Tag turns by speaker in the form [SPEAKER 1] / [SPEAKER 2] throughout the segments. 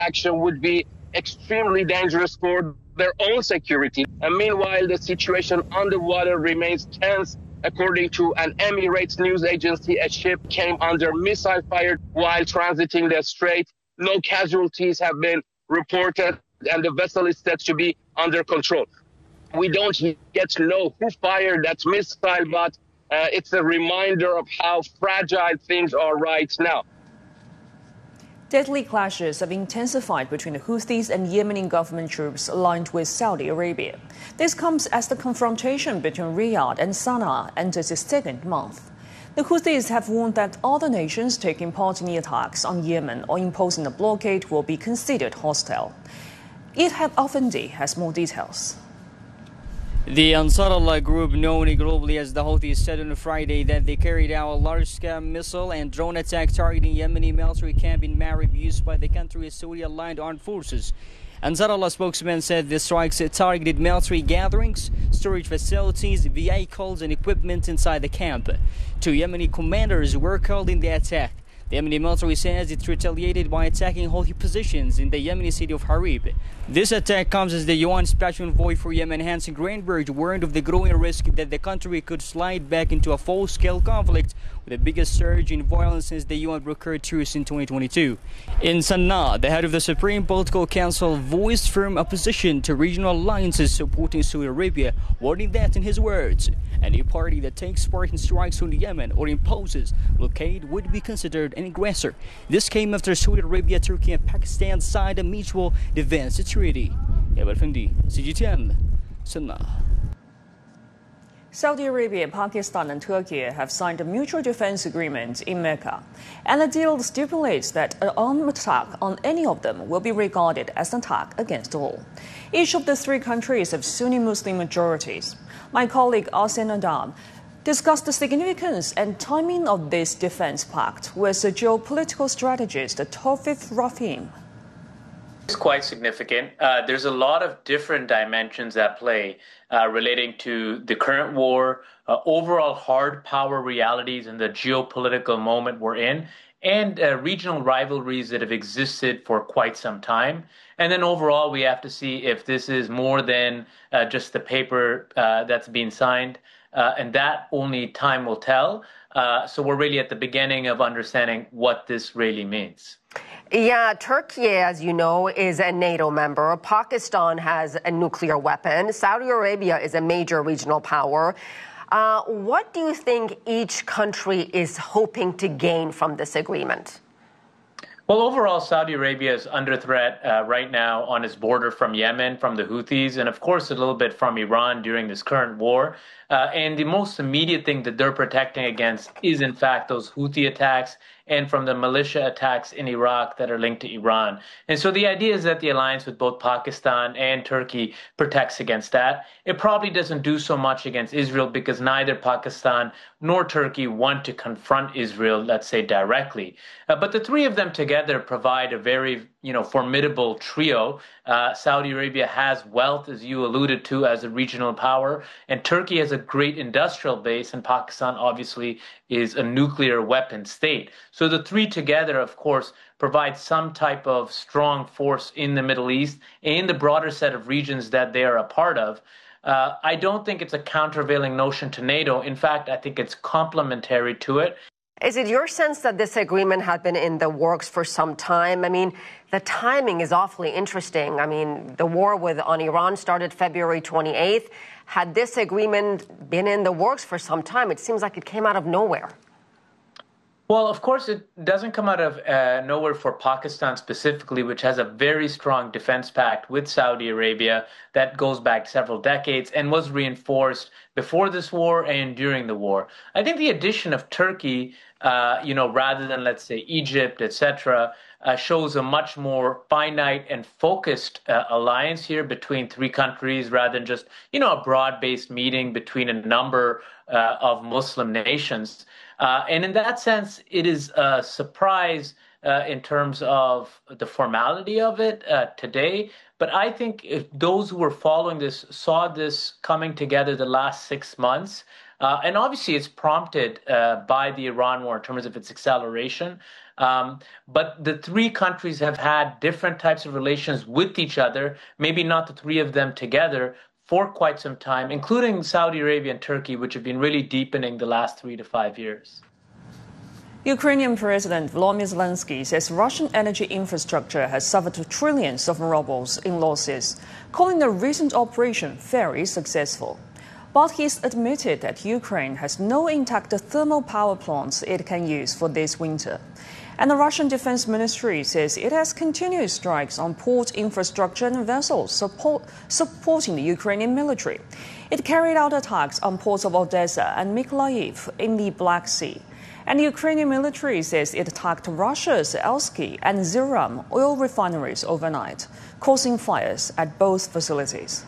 [SPEAKER 1] action would be extremely dangerous for their own security. And meanwhile, the situation underwater remains tense. According to an Emirates news agency, a ship came under missile fire while transiting the strait. No casualties have been reported, and the vessel is said to be under control. We don't yet know who fired that missile, but it's a reminder of how fragile things are right now.
[SPEAKER 2] Deadly clashes have intensified between the Houthis and Yemeni government troops aligned with Saudi Arabia. This comes as the confrontation between Riyadh and Sana'a enters its second month. The Houthis have warned that other nations taking part in the attacks on Yemen or imposing a blockade will be considered hostile. Ihab Afendi has more details.
[SPEAKER 3] The Ansar Allah group, known globally as the Houthis, said on Friday that they carried out a large-scale missile and drone attack targeting Yemeni military camp in Marib used by the country's Saudi-aligned armed forces. Ansar Allah spokesman said the strikes targeted military gatherings, storage facilities, vehicles and equipment inside the camp. 2 Yemeni commanders were killed in the attack. The Yemeni military says it retaliated by attacking Houthi positions in the Yemeni city of Harib. This attack comes as the UN Special Envoy for Yemen, Hans Greenberg, warned of the growing risk that the country could slide back into a full-scale conflict with the biggest surge in violence since the UN brokered truce in 2022. In Sana'a, the head of the Supreme Political Council voiced firm opposition to regional alliances supporting Saudi Arabia, warning that, in his words, any party that takes part in strikes on Yemen or imposes blockade would be considered an aggressor. This came after Saudi Arabia, Turkey and Pakistan signed a mutual defense treaty. Ihab Afendi, CGTN, Sana'a.
[SPEAKER 2] Saudi Arabia, Pakistan and Turkey have signed a mutual defense agreement in Mecca. And the deal stipulates that an armed attack on any of them will be regarded as an attack against all. Each of the 3 countries have Sunni Muslim majorities. My colleague Asen Adam discussed the significance and timing of this defense pact with the geopolitical strategist Tawfiq Rafim.
[SPEAKER 4] It's quite significant. There's a lot of different dimensions at play relating to the current war, overall hard power realities in the geopolitical moment we're in, and regional rivalries that have existed for quite some time. And then overall, we have to see if this is more than just the paper that's being signed, and that only time will tell. So we're really at the beginning of understanding what this really means.
[SPEAKER 5] Yeah, Turkey, as you know, is a NATO member. Pakistan has a nuclear weapon. Saudi Arabia is a major regional power. What do you think each country is hoping to gain from this agreement?
[SPEAKER 4] Well, overall, Saudi Arabia is under threat right now on its border from Yemen, from the Houthis, and of course a little bit from Iran during this current war. And the most immediate thing that they're protecting against is, in fact, those Houthi attacks and from the militia attacks in Iraq that are linked to Iran. And so the idea is that the alliance with both Pakistan and Turkey protects against that. It probably doesn't do so much against Israel because neither Pakistan nor Turkey want to confront Israel, let's say, directly. But the 3 of them together provide a very, formidable trio. Saudi Arabia has wealth, as you alluded to, as a regional power, and Turkey has a great industrial base, and Pakistan obviously is a nuclear weapon state. So the 3 together, of course, provide some type of strong force in the Middle East and the broader set of regions that they are a part of. I don't think it's a countervailing notion to NATO. In fact, I think it's complementary to it.
[SPEAKER 5] Is it your sense that this agreement had been in the works for some time? I mean, the timing is awfully interesting. I mean, the war on Iran started February 28th. Had this agreement been in the works for some time, it seems like it came out of nowhere.
[SPEAKER 4] Well, of course, it doesn't come out of nowhere for Pakistan specifically, which has a very strong defense pact with Saudi Arabia that goes back several decades and was reinforced before this war and during the war. I think the addition of Turkey, rather than, let's say, Egypt, etc., shows a much more finite and focused alliance here between 3 countries rather than just, a broad-based meeting between a number of Muslim nations. And in that sense, it is a surprise in terms of the formality of it today. But I think if those who were following this saw this coming together the last 6 months, And obviously, it's prompted by the Iran war in terms of its acceleration. But the three countries have had different types of relations with each other, maybe not the three of them together, for quite some time, including Saudi Arabia and Turkey, which have been really deepening the last 3 to 5 years.
[SPEAKER 2] Ukrainian President Volodymyr Zelensky says Russian energy infrastructure has suffered trillions of rubles in losses, calling the recent operation very successful. But he's admitted that Ukraine has no intact thermal power plants it can use for this winter. And the Russian Defense Ministry says it has continued strikes on port infrastructure and vessels supporting the Ukrainian military. It carried out attacks on ports of Odessa and Mykolaiv in the Black Sea. And the Ukrainian military says it attacked Russia's Elsky and Ziram oil refineries overnight, causing fires at both facilities.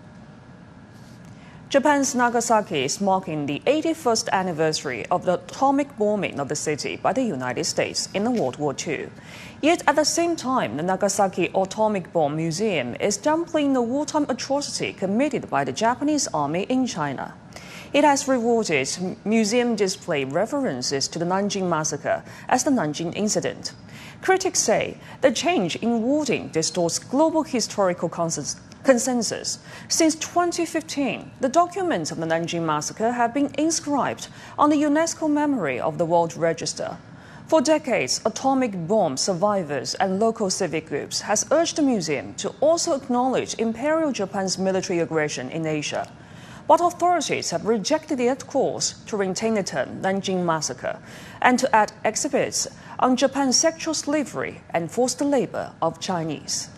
[SPEAKER 2] Japan's Nagasaki is marking the 81st anniversary of the atomic bombing of the city by the United States in World War II. Yet at the same time, the Nagasaki Atomic Bomb Museum is downplaying the wartime atrocity committed by the Japanese army in China. It has rewarded museum display references to the Nanjing Massacre as the Nanjing Incident. Critics say the change in wording distorts global historical consensus. Since 2015, the documents of the Nanjing Massacre have been inscribed on the UNESCO Memory of the World Register. For decades, atomic bomb survivors and local civic groups has urged the museum to also acknowledge Imperial Japan's military aggression in Asia. But authorities have rejected that course to retain the term Nanjing Massacre and to add exhibits on Japan's sexual slavery and forced labor of Chinese.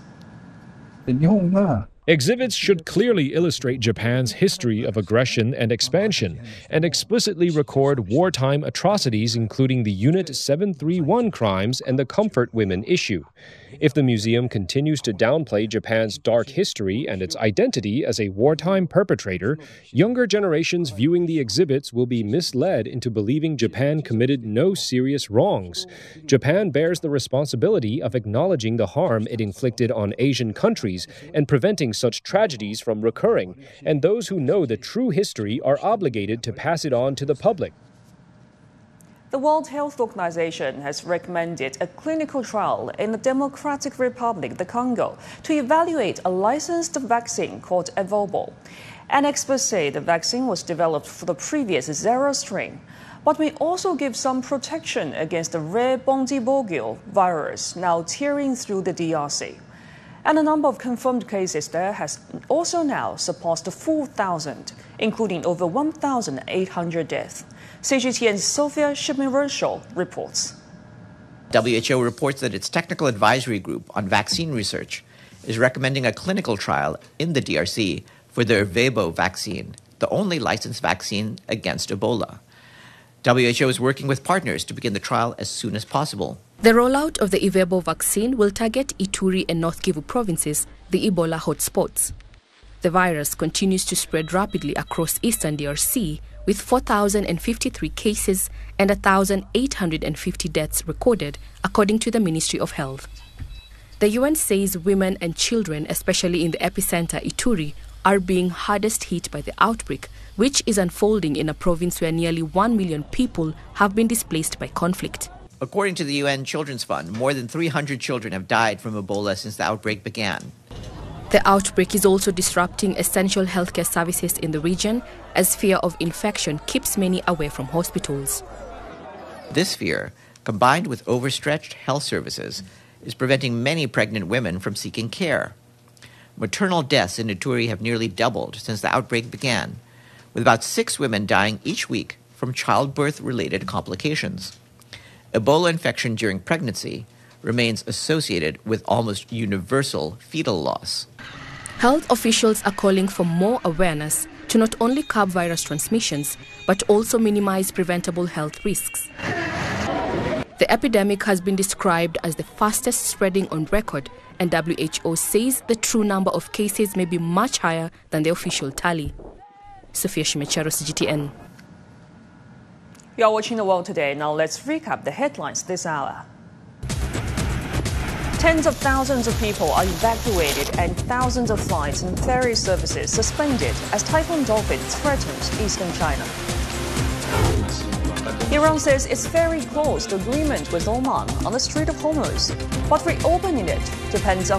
[SPEAKER 6] Exhibits should clearly illustrate Japan's history of aggression and expansion and explicitly record wartime atrocities, including the Unit 731 crimes and the Comfort Women issue. If the museum continues to downplay Japan's dark history and its identity as a wartime perpetrator, younger generations viewing the exhibits will be misled into believing Japan committed no serious wrongs. Japan bears the responsibility of acknowledging the harm it inflicted on Asian countries and preventing such tragedies from recurring, and those who know the true history are obligated to pass it on to the public.
[SPEAKER 2] The World Health Organization has recommended a clinical trial in the Democratic Republic of the Congo to evaluate a licensed vaccine called Evobol. And experts say the vaccine was developed for the previous Zero strain, but may also give some protection against the rare Bundibugyo virus now tearing through the DRC. And the number of confirmed cases there has also now surpassed 4,000, including over 1,800 deaths. CGTN's Sofia Shimiroshol reports.
[SPEAKER 7] WHO reports that its technical advisory group on vaccine research is recommending a clinical trial in the DRC for the Ervebo vaccine, the only licensed vaccine against Ebola. WHO is working with partners to begin the trial as soon as possible.
[SPEAKER 8] The rollout of the Ervebo vaccine will target Ituri and North Kivu provinces, the Ebola hotspots. The virus continues to spread rapidly across eastern DRC, with 4,053 cases and 1,850 deaths recorded, according to the Ministry of Health. The UN says women and children, especially in the epicenter Ituri, are being hardest hit by the outbreak, which is unfolding in a province where nearly 1 million people have been displaced by conflict.
[SPEAKER 7] According to the UN Children's Fund, more than 300 children have died from Ebola since the outbreak began.
[SPEAKER 8] The outbreak is also disrupting essential healthcare services in the region, as fear of infection keeps many away from hospitals.
[SPEAKER 7] This fear, combined with overstretched health services, is preventing many pregnant women from seeking care. Maternal deaths in Ituri have nearly doubled since the outbreak began, with about 6 women dying each week from childbirth-related complications. Ebola infection during pregnancy remains associated with almost universal fetal loss.
[SPEAKER 8] Health officials are calling for more awareness to not only curb virus transmissions, but also minimize preventable health risks. The epidemic has been described as the fastest spreading on record, and WHO says the true number of cases may be much higher than the official tally. Sofia Shimicharo, CGTN.
[SPEAKER 2] You are watching The World Today. Now let's recap the headlines this hour. Tens of thousands of people are evacuated and thousands of flights and ferry services suspended as Typhoon Dolphin threatens eastern China. Iran says it's very close to agreement with Oman on the Strait of Hormuz, but reopening it depends on